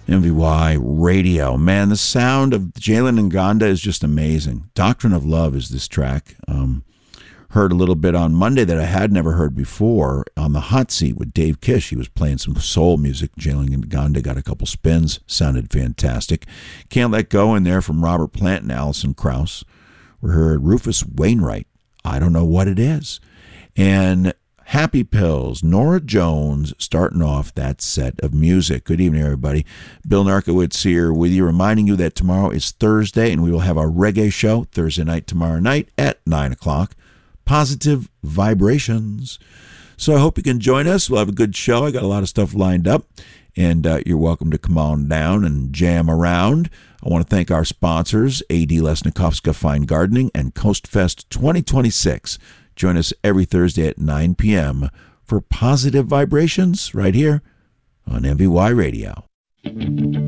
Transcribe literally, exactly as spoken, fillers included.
M V Y Radio. Man, the sound of Jalen Ngonda is just amazing. Doctrine of Love is this track. Um, heard a little bit on Monday that I had never heard before on the hot seat with Dave Kish. He was playing some soul music. Jalen Ngonda got a couple spins. Sounded fantastic. Can't Let Go in there from Robert Plant and Alison Krauss. We heard Rufus Wainwright. I Don't Know What It Is. And Happy Pills, Nora Jones, starting off that set of music. Good evening, everybody. Bill Narkowitz here with you, reminding you that tomorrow is Thursday, and we will have our reggae show Thursday night, tomorrow night at nine o'clock. Positive Vibrations. So I hope you can join us. We'll have a good show. I got a lot of stuff lined up, and uh, you're welcome to come on down and jam around. I want to thank our sponsors, A D Lesnikovska Fine Gardening and Coast Fest twenty twenty-six. Join us every Thursday at nine p.m. for Positive Vibrations right here on M V Y Radio.